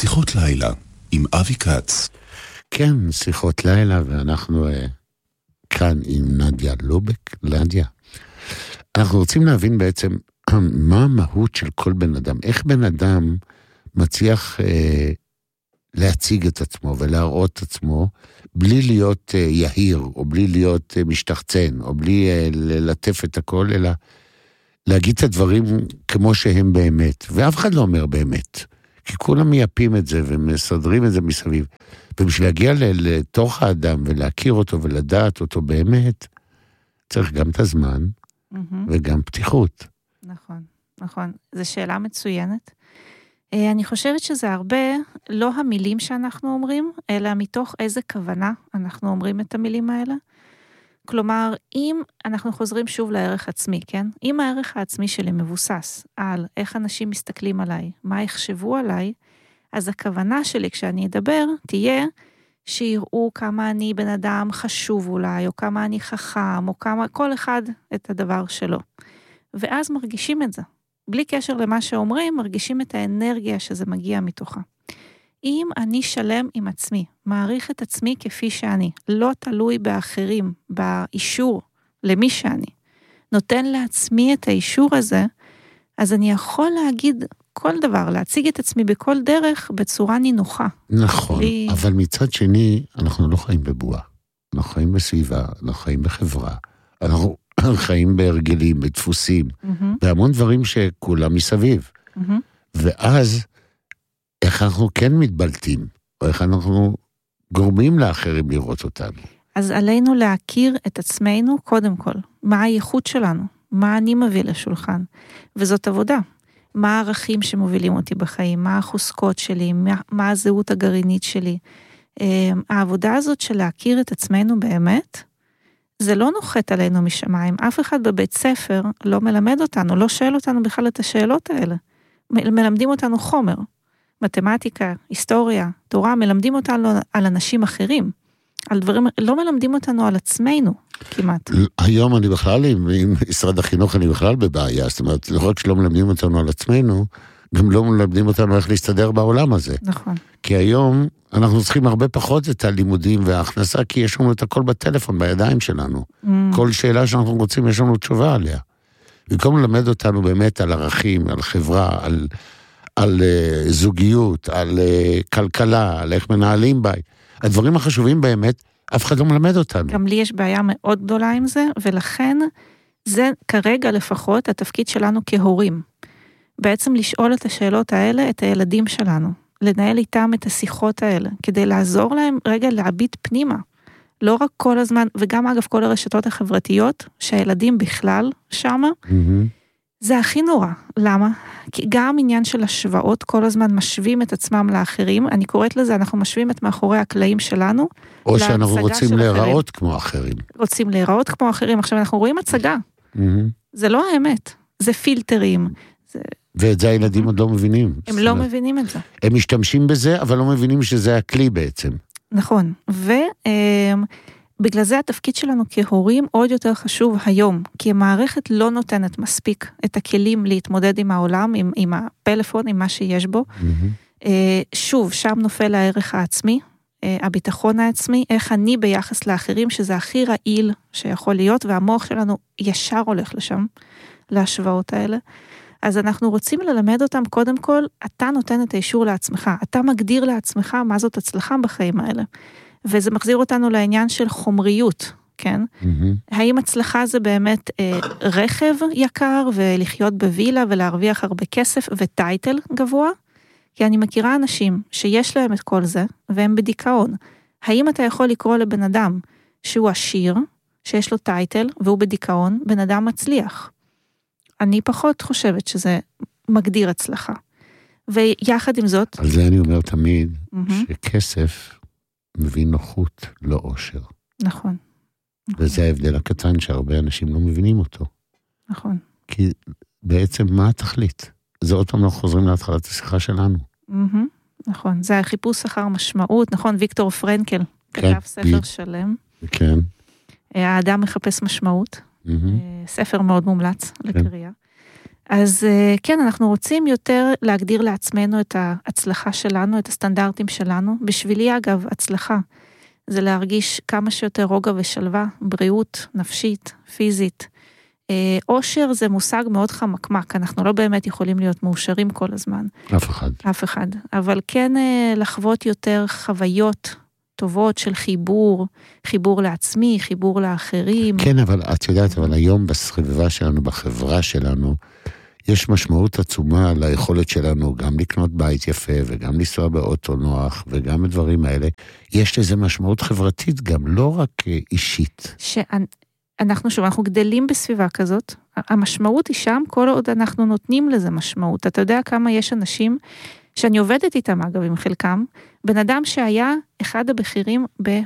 שיחות לילה עם אבי כץ. כן, שיחות לילה, ואנחנו כאן עם נדיה לובק. נדיה, אנחנו רוצים להבין בעצם מה המהות של כל בן אדם, איך בן אדם מצליח להציג את עצמו ולהראות את עצמו, בלי להיות יהיר, או בלי להיות משתחצן, או בלי ללטף את הכל, אלא להגיד את הדברים כמו שהם באמת, ואף אחד לא אומר באמת, כי כולם מייפים את זה ומסדרים את זה מסביב, ובשביל להגיע לתוך האדם ולהכיר אותו ולדעת אותו באמת, צריך גם את הזמן וגם פתיחות. נכון, נכון. זו שאלה מצוינת. אני חושבת שזה הרבה לא המילים שאנחנו אומרים, אלא מתוך איזה כוונה אנחנו אומרים את המילים האלה. כלומר, אם אנחנו חוזרים שוב לערך עצמי, כן? אם הערך העצמי שלי מבוסס על איך אנשים מסתכלים עליי, מה יחשבו עליי, אז הכוונה שלי כשאני אדבר תהיה שיראו כמה אני בן אדם חשוב אולי, או כמה אני חכם, או כמה, כל אחד את הדבר שלו. ואז מרגישים את זה. בלי קשר למה שאומרים, מרגישים את האנרגיה שזה מגיע מתוכה. אם אני שלם עם עצמי, מעריך את עצמי כפי שאני, לא תלוי באחרים, באישור למי שאני, נותן לעצמי את האישור הזה, אז אני יכול להגיד כל דבר, להציג את עצמי בכל דרך בצורה נינוחה. נכון, אבל מצד שני, אנחנו לא חיים בבועה, אנחנו חיים בסביבה, אנחנו חיים בחברה, אנחנו חיים בהרגלים, בדפוסים, בהמון דברים שכולם מסביב. ואז, איך אנחנו כן מתבלטים, או איך אנחנו גורמים לאחרים לראות אותנו. אז עלינו להכיר את עצמנו קודם כל. מה הייחוד שלנו? מה אני מביא לשולחן? וזאת עבודה. מה הערכים שמובילים אותי בחיים? מה החוזקות שלי? מה הזהות הגרעינית שלי? העבודה הזאת של להכיר את עצמנו באמת, זה לא נוחת עלינו משמיים. אף אחד בבית ספר לא מלמד אותנו, לא שואל אותנו בכלל את השאלות האלה. מלמדים אותנו חומר. מתמטיקה, היסטוריה, תורה, מלמדים אותנו על אנשים אחרים. על דברים, לא מלמדים אותנו על עצמנו, כמעט. היום אני בכלל, עם משרד החינוך אני בכלל בבעיה, זאת אומרת, לא רק שלא מלמדים אותנו על עצמנו, גם לא מלמדים אותנו איך להסתדר בעולם הזה. נכון. כי היום אנחנו צריכים הרבה פחות את הלימודים וההכנסה, כי יש לנו את הכל בטלפון, בידיים שלנו. כל שאלה שאנחנו רוצים, יש לנו תשובה עליה. במקום ללמד אותנו באמת על ערכים, על חברה, על זוגיות, על כלכלה, על איך מנהלים בית. הדברים החשובים באמת, אף אחד לא מלמד אותנו. גם לי יש בעיה מאוד גדולה עם זה, ולכן זה כרגע לפחות התפקיד שלנו כהורים. בעצם לשאול את השאלות האלה, את הילדים שלנו. לנהל איתם את השיחות האלה, כדי לעזור להם רגע להביט פנימה. לא רק כל הזמן, וגם אגב כל הרשתות החברתיות, שהילדים בכלל שמה, זה הכי נורא. למה? כי גם עניין של השוואות, כל הזמן משווים את עצמם לאחרים, אני קוראת לזה, אנחנו משווים את מאחורי הקלעים שלנו, או שאנחנו רוצים להיראות כמו אחרים. רוצים להיראות כמו אחרים, עכשיו אנחנו רואים הצגה. זה לא האמת, זה פילטרים. ואת זה הילדים עוד לא מבינים. הם לא מבינים את זה. הם משתמשים בזה, אבל לא מבינים שזה הכלי בעצם. נכון, בגלל זה התפקיד שלנו כהורים עוד יותר חשוב היום, כי המערכת לא נותנת מספיק את הכלים להתמודד עם העולם, עם הפלאפון, עם מה שיש בו. שוב, שם נופל הערך העצמי, הביטחון העצמי, איך אני ביחס לאחרים, שזה הכי רעיל שיכול להיות, והמוח שלנו ישר הולך לשם, להשוואות האלה. אז אנחנו רוצים ללמד אותם, קודם כל, אתה נותן את האישור לעצמך, אתה מגדיר לעצמך מה זאת הצלחה בחיים האלה. וזה מחזיר אותנו לעניין של חומריות, כן? האם הצלחה זה באמת רכב יקר, ולחיות בווילה, ולהרוויח הרבה כסף, וטייטל גבוה? כי אני מכירה אנשים שיש להם את כל זה, והם בדיכאון. האם אתה יכול לקרוא לבן אדם שהוא עשיר, שיש לו טייטל, והוא בדיכאון, בן אדם מצליח? אני פחות חושבת שזה מגדיר הצלחה. ויחד עם זאת... על זה אני אומר תמיד, שכסף מביא נוחות, לא עושר. נכון. וזה ההבדל הקטן שהרבה אנשים לא מבינים אותו. נכון. כי בעצם מה התכלית? זה עוד פעם אנחנו חוזרים להתחלת השיחה שלנו. נכון, זה החיפוש אחר משמעות, נכון, ויקטור פרנקל, כתב ספר שלם. כן. האדם מחפש משמעות, ספר מאוד מומלץ לקריאה. אז כן, אנחנו רוצים יותר להגדיר לעצמנו את ההצלחה שלנו, את הסטנדרטים שלנו. בשבילי, אגב, הצלחה זה להרגיש כמה שיותר רוגע ושלווה, בריאות נפשית, פיזית. אושר זה מושג מאוד חמקמק, אנחנו לא באמת יכולים להיות מאושרים כל הזמן. אף אחד. אבל כן לחוות יותר חוויות טובות של חיבור לעצמי, חיבור לאחרים. כן, אבל את יודעת, אבל היום בסביבה שלנו, בחברה שלנו, יש משמעות עצומה ליכולת שלנו גם לקנות בית יפה, וגם לנסוע באוטו נוח, וגם הדברים האלה. יש לזה משמעות חברתית גם, לא רק אישית. אנחנו גדלים בסביבה כזאת, המשמעות היא שם, כל עוד אנחנו נותנים לזה משמעות. אתה יודע כמה יש אנשים שאני עובדת איתם, אגב, עם חלקם, בן אדם שהיה אחד הבכירים